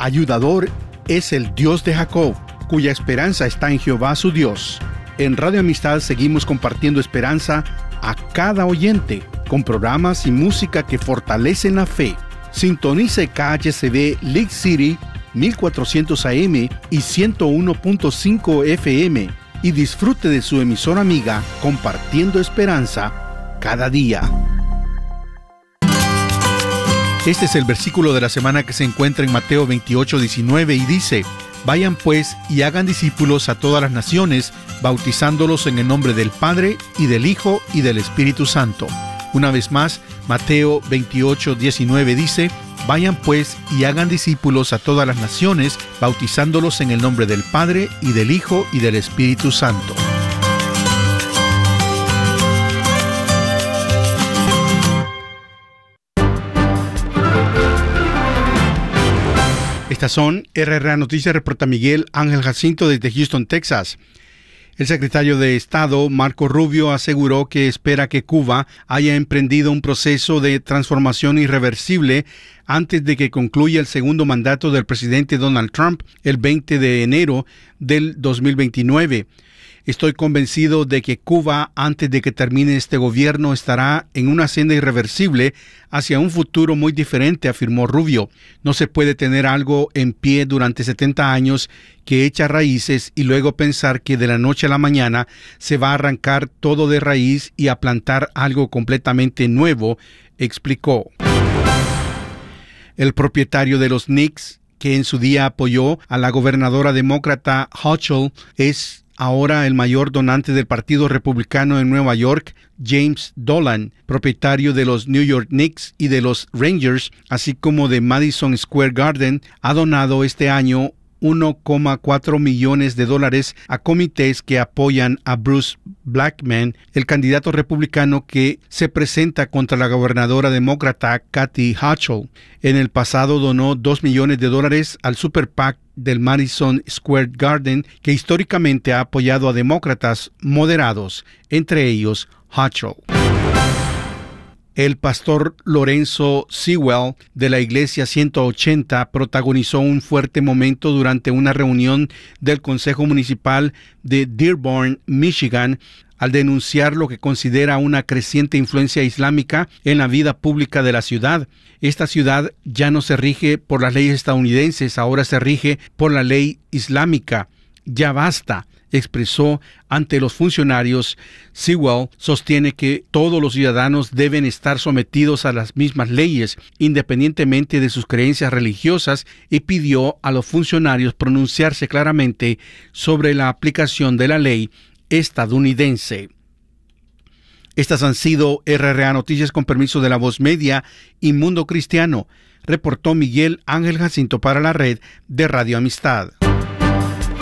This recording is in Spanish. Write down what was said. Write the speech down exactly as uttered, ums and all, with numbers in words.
ayudador es el Dios de Jacob, cuya esperanza está en Jehová su Dios. En Radio Amistad seguimos compartiendo esperanza a cada oyente, con programas y música que fortalecen la fe. Sintonice K H C B League City mil cuatrocientos A M y ciento uno punto cinco F M y disfrute de su emisora amiga compartiendo esperanza cada día. Este es el versículo de la semana que se encuentra en Mateo veintiocho, diecinueve y dice: Vayan pues y hagan discípulos a todas las naciones, bautizándolos en el nombre del Padre y del Hijo y del Espíritu Santo. Una vez más, Mateo veintiocho, diecinueve dice: Vayan pues y hagan discípulos a todas las naciones, bautizándolos en el nombre del Padre y del Hijo y del Espíritu Santo. Estas son R R A Noticias, reporta Miguel Ángel Jacinto desde Houston, Texas. El secretario de Estado, Marco Rubio, aseguró que espera que Cuba haya emprendido un proceso de transformación irreversible antes de que concluya el segundo mandato del presidente Donald Trump el veinte de enero del dos mil veintinueve. Estoy convencido de que Cuba, antes de que termine este gobierno, estará en una senda irreversible hacia un futuro muy diferente, afirmó Rubio. No se puede tener algo en pie durante setenta años que echa raíces y luego pensar que de la noche a la mañana se va a arrancar todo de raíz y a plantar algo completamente nuevo, explicó. El propietario de los Knicks, que en su día apoyó a la gobernadora demócrata Hochul, es ahora el mayor donante del Partido Republicano en Nueva York. James Dolan, propietario de los New York Knicks y de los Rangers, así como de Madison Square Garden, ha donado este año uno coma cuatro millones de dólares a comités que apoyan a Bruce Blackman, el candidato republicano que se presenta contra la gobernadora demócrata Kathy Hochul. En el pasado donó dos millones de dólares al Super PAC del Madison Square Garden, que históricamente ha apoyado a demócratas moderados, entre ellos Hochul. El pastor Lorenzo Sewell de la Iglesia ciento ochenta protagonizó un fuerte momento durante una reunión del Consejo Municipal de Dearborn, Michigan, al denunciar lo que considera una creciente influencia islámica en la vida pública de la ciudad. Esta ciudad ya no se rige por las leyes estadounidenses, ahora se rige por la ley islámica. Ya basta, expresó ante los funcionarios. Sewell sostiene que todos los ciudadanos deben estar sometidos a las mismas leyes, independientemente de sus creencias religiosas, y pidió a los funcionarios pronunciarse claramente sobre la aplicación de la ley estadounidense. Estas han sido R R A Noticias con permiso de La Voz Media y Mundo Cristiano. Reportó Miguel Ángel Jacinto para la red de Radio Amistad.